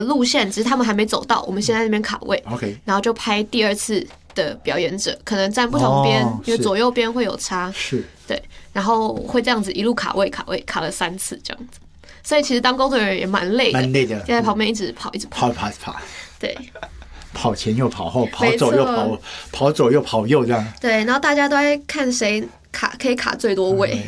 路线，只是他们还没走到，我们先在那边卡位 ，OK， 然后就拍第二次的表演者，可能站不同边，因为左右边会有差， 是， 对，然后会这样子一路卡位，卡了3次这样子。所以其实当工作人员也蛮累的，就在旁边一直跑，对， 跑前又跑后，跑左又跑左又跑右这样。 对，然后大家都在看谁可以卡最多位。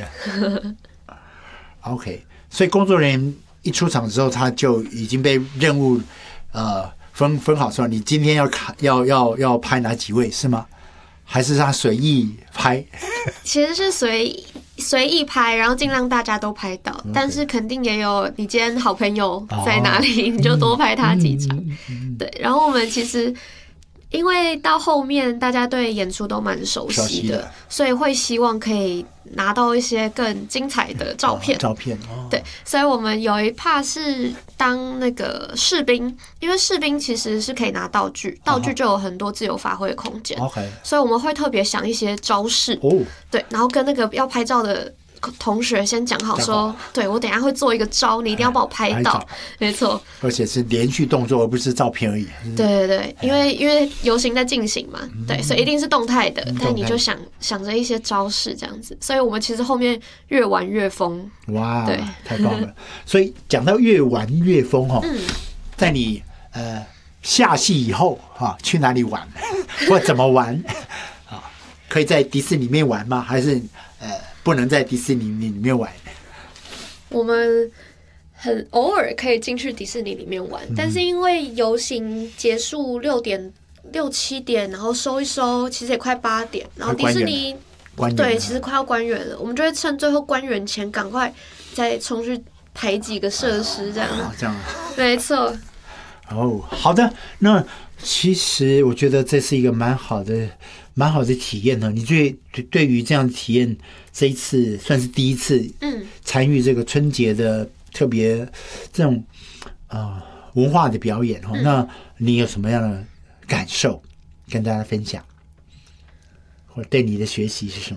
OK， 所以工作人员一出场之后，他就已经被任务分好说，你今天要拍哪几位是吗？还是他随意拍？ 其实是随意拍，然后尽量大家都拍到，但是肯定也有你今天好朋友在哪里，你就多拍他几场。对，然后我们其实因为到后面大家对演出都蛮熟悉的，所以会希望可以拿到一些更精彩的照片。对，所以我们有一 part 是当那个士兵，因为士兵其实是可以拿道具，道具就有很多自由发挥的空间。所以我们会特别想一些招式，对，然后跟那个要拍照的同学先讲好说，对，我等一下会做一个招，你一定要帮我拍到，没错， 而且是连续动作，而不是照片而已。 对，因为游行在进行嘛，对，所以一定是动态的，但你就想着一些招式这样子，所以我们其实后面越玩越疯。 哇，对，太棒了！所以讲到越玩越疯在你下戏以后去哪里玩或怎么玩可以在迪士尼里面玩吗？还是不能在迪士尼里面玩？ 我们很偶尔可以进去迪士尼里面玩，但是因为游行结束6点6、7点，然后收一收，其实也快8点，然后迪士尼对，其实快要关园了，我们就会趁最后关园前赶快再冲去排几个设施，这样。 这样， 没错。 好的，那其实我觉得这是一个蛮好的体验呢。你对于这样的体验，这一次算是第一次参与这个春节的特别这种文化的表演那你有什么样的感受跟大家分享，或者对你的学习是什么？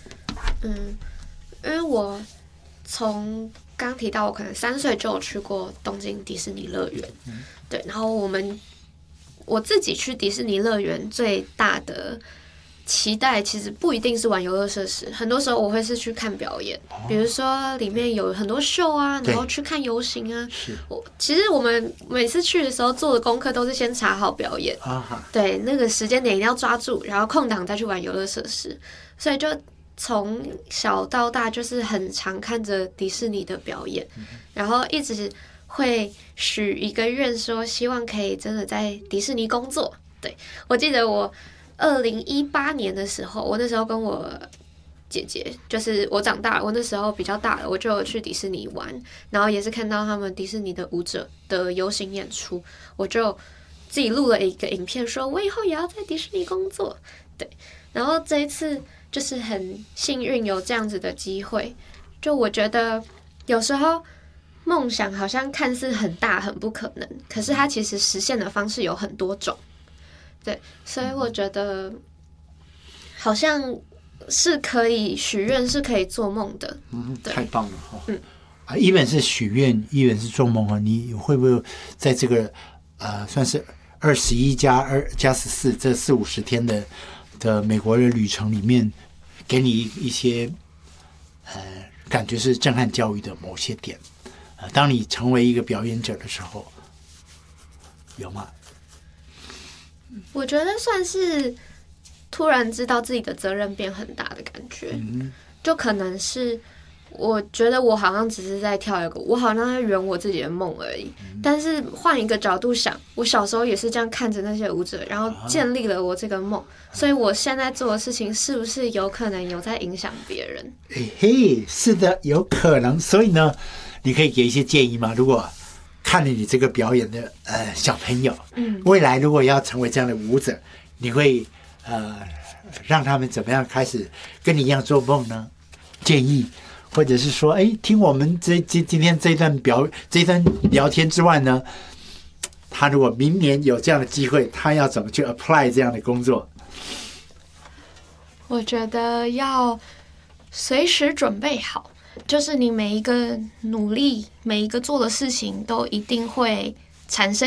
因为我从刚提到我可能3岁就有去过东京迪士尼乐园，对，然后我自己去迪士尼乐园最大的期待其实不一定是玩游乐设施，很多时候我会是去看表演，比如说里面有很多秀啊，然后去看游行啊。其实我们每次去的时候做的功课都是先查好表演，对，那个时间点一定要抓住，然后空档再去玩游乐设施，所以就从小到大就是很常看着迪士尼的表演，然后一直会许一个愿说希望可以真的在迪士尼工作。对，我记得我2018年的时候，我那时候跟我姐姐，就是我长大了，我那时候比较大了，我就有去迪士尼玩，然后也是看到他们迪士尼的舞者的游行演出，我就自己录了一个影片说我以后也要在迪士尼工作。对，然后这一次就是很幸运有这样子的机会，就我觉得有时候梦想好像看似很大很不可能，可是它其实实现的方式有很多种。对，所以我觉得好像是可以许愿，是可以做梦的。 太棒了一本是许愿，一本是做梦你会不会在这个算是21加14这40-50天的美国的旅程里面，给你一些感觉是震撼教育的某些点当你成为一个表演者的时候，有吗？ 我觉得算是突然知道自己的责任变很大的感觉，就可能是我觉得我好像只是在跳一个舞，我好像在圆我自己的梦而已。但是换一个角度想，我小时候也是这样看着那些舞者，然后建立了我这个梦，所以我现在做的事情是不是有可能有在影响别人？ 是的，有可能。所以呢，你可以给一些建议吗？如果看了你这个表演的小朋友，未来如果要成为这样的舞者，你会让他们怎么样开始跟你一样做梦呢？建议，或者是说，听我们今天这一段聊天之外呢，他如果明年有这样的机会，他要怎么去 apply 这样的工作？ 我觉得要随时准备好。就是你每一个努力，每一个做的事情都一定会产生